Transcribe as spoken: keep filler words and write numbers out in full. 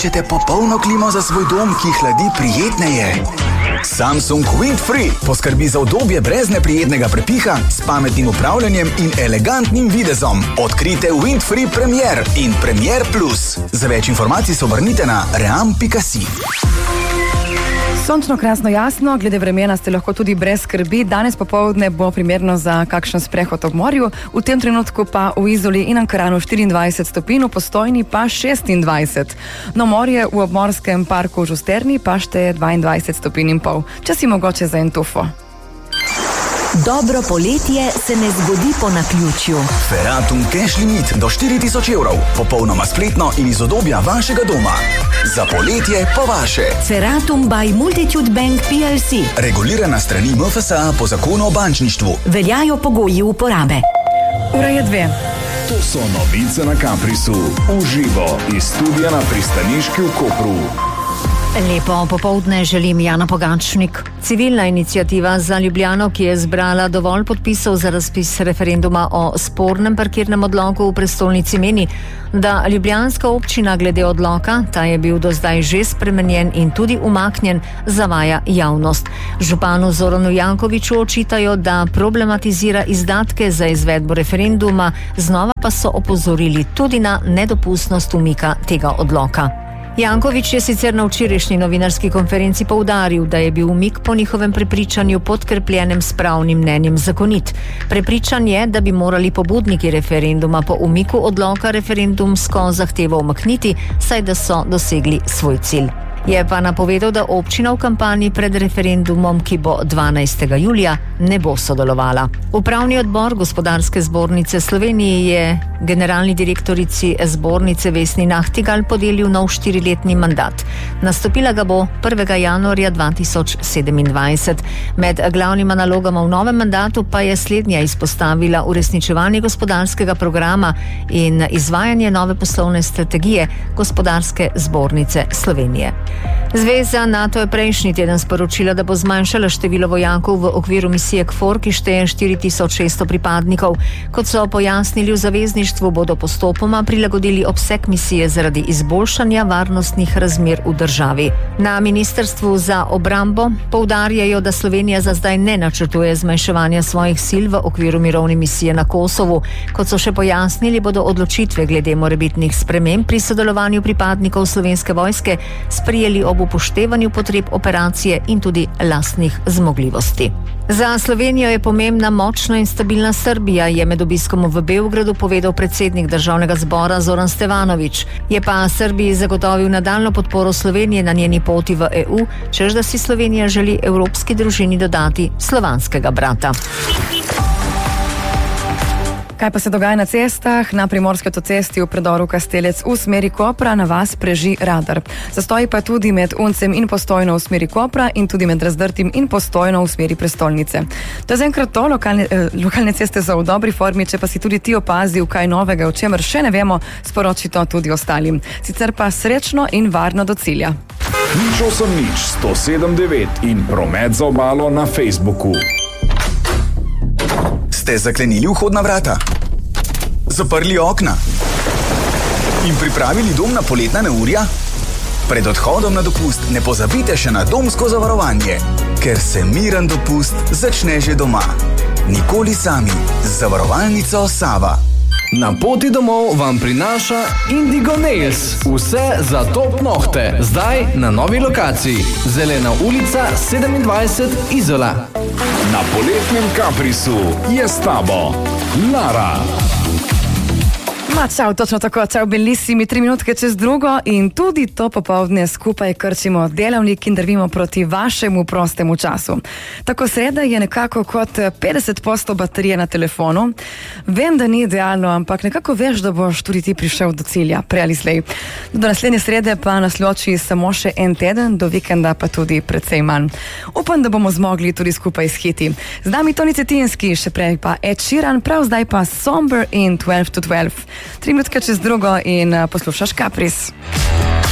Hočete popolno klimo za svoj dom, ki hladi prijetneje? Samsung Windfree poskrbi za udobje brez neprijetnega prepiha, s pametnim upravljanjem in elegantnim videzom. Odkrite Windfree Premier in Premier Plus. Za več informacij se obrnite na ream pika si. Sončno, krasno, jasno, glede vremena ste lahko tudi brez skrbi. Danes popoldne bo primerno za kakšen sprehod ob morju, v tem trenutku pa v Izoli in Ankaranu štiriindvajset stopinj, v Postojni pa šestindvajset. No, morje v obmorskem parku v Žusterni pa šteje dvaindvajset stopinj in pol. Če si mogoče za en tufo. Dobro poletje se ne zgodi po naključju. Feratum Cash Limit do štiri tisoč evrov. Popolnoma spletno in iz udobja vašega doma. Za poletje po vaše. Feratum by Multitude Bank P L C. Regulirana strani M F S A po zakonu o bančništvu. Veljajo pogoji uporabe. Ura je dve. To so novice na Caprisu. Uživo iz studia na pristaniški v Kopru. Lepo popoldne želim, Jana Pogačnik. Civilna iniciativa za Ljubljano, ki je zbrala dovolj podpisov za razpis referenduma o spornem parkirnem odloku v prestolnici, meni, da ljubljanska občina glede odloka, ta je bil do zdaj že spremenjen in tudi umaknjen, zavaja javnost. Županu Zoranu Jankoviću očitajo, da problematizira izdatke za izvedbo referenduma, znova pa so opozorili tudi na nedopustnost umika tega odloka. Janković je sicer na včerajšnji novinarski konferenci poudaril, da je bil umik po njihovem prepričanju podkrpljenem s pravnim mnenjem zakonit. Prepričan je, da bi morali pobudniki referenduma po umiku odloka referendumsko zahtevo umakniti, saj da so dosegli svoj cilj. Je pa napovedal, da občina v kampanji pred referendumom, ki bo dvanajstega julija, ne bo sodelovala. Upravni odbor Gospodarske zbornice Slovenije je generalni direktorici zbornice Vesni Nahtigal podelil nov štiriletni mandat. Nastopila ga bo prvega januarja dva tisoč sedemindvajset. Med glavnima nalogama v novem mandatu pa je slednja izpostavila uresničevanje gospodarskega programa in izvajanje nove poslovne strategije Gospodarske zbornice Slovenije. Zveza NATO je prejšnji teden sporočila, da bo zmanjšala število vojakov v okviru misije K F O R, ki šteje štiri tisoč šeststo pripadnikov. Kot so pojasnili v zavezništvu, bodo postopoma prilagodili obseg misije zaradi izboljšanja varnostnih razmer v državi. Na Ministrstvu za obrambo poudarjajo, da Slovenija za zdaj ne načrtuje zmanjševanja svojih sil v okviru mirovne misije na Kosovu. Kot so še pojasnili, bodo odločitve glede morebitnih sprememb pri sodelovanju pripadnikov Slovenske vojske sprijeli ob upoštevanju potreb operacije in tudi lastnih zmogljivosti. Za Slovenijo je pomembna, močna in stabilna Srbija, je med obiskom v Beogradu povedal predsednik Državnega zbora Zoran Stevanović. Je pa Srbiji zagotovil nadaljno podporo Slovenije na njeni poti v E U, čež da si Slovenija želi evropski družini dodati slovanskega brata. Kaj pa se dogaja na cestah? Na primorski avtocesti v predoru Kastelec v smeri Kopra na vas preži radar. Zastoji pa tudi med Uncem in Postojno v smeri Kopra in tudi med Razdrtim in Postojno v smeri prestolnice. To je zaenkrat to, lokalne, eh, lokalne ceste so v dobri formi, če pa si tudi ti opazil kaj novega, o čemer še ne vemo, sporoči to tudi ostalim. Sicer pa srečno in varno do cilja. Nič osem nič sto sedem devet in promet za obalo na Facebooku. Ste zaklenili vhodna vrata? Zaprli okna? In pripravili dom na poletna neurja? Pred odhodom na dopust ne pozabite še na domsko zavarovanje, ker se miren dopust začne že doma. Nikoli sami. Z zavarovalnico Sava. Na poti domov vam prinaša Indigo Nails. Vse za top nohte. Zdaj na novi lokaciji. Zelena ulica sedemindvajset Izola. Na poletnem Caprisu je s tabo Lara. Ma, čau, točno tako, čau, bellissimi, tri minutke čez drugo in tudi to popovdne skupaj krčimo delavnik in drvimo proti vašemu prostemu času. Tako sreda je nekako kot petdeset posto baterije na telefonu. Vem, da ni idealno, ampak nekako veš, da boš tudi ti prišel do cilja, prej ali slej. Do naslednje srede pa nas loči samo še en teden, do vikenda pa tudi precej manj. Upam, da bomo zmogli tudi skupaj s hiti. Z nami Toni Cetinski, še prej pa Ed Sheeran, prav zdaj pa Somber in twelve to twelve. Tri minutke čez drugo in poslušaš Capris.